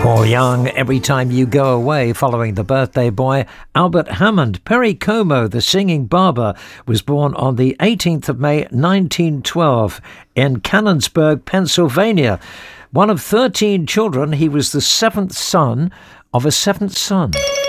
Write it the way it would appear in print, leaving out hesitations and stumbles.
Paul Young, Every Time You Go Away, following the birthday boy Albert Hammond. Perry Como, the singing barber, was born on the 18th of May 1912 in Canonsburg, Pennsylvania. One of 13 children, he was the seventh son of a seventh son.